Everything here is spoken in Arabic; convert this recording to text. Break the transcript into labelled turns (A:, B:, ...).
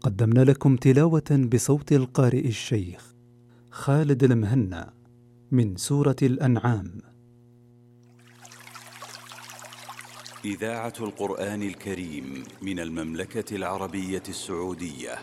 A: قدمنا لكم تلاوة بصوت القارئ الشيخ خالد المهنا من سورة الأنعام.
B: إذاعة القرآن الكريم من المملكة العربية السعودية.